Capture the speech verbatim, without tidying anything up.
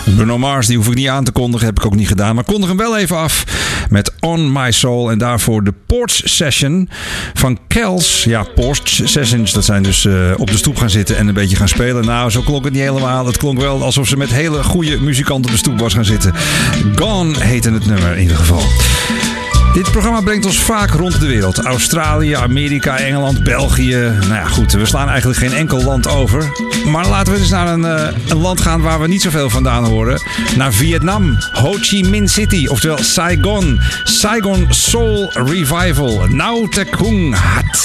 Bruno Mars, die hoef ik niet aan te kondigen, heb ik ook niet gedaan. Maar kondig hem wel even af met On My Soul. En daarvoor de Porch Session van Kels. Ja, Porch Sessions, dat zijn dus uh, op de stoep gaan zitten en een beetje gaan spelen. Nou, zo klonk het niet helemaal. Het klonk wel alsof ze met hele goede muzikanten op de stoep was gaan zitten. Gone heette het nummer in ieder geval. Dit programma brengt ons vaak rond de wereld. Australië, Amerika, Engeland, België. Nou ja, goed, we slaan eigenlijk geen enkel land over. Maar laten we eens naar een, uh, een land gaan waar we niet zoveel vandaan horen. Naar Vietnam, Ho Chi Minh City, oftewel Saigon. Saigon Soul Revival. Nau Te Kung Hat.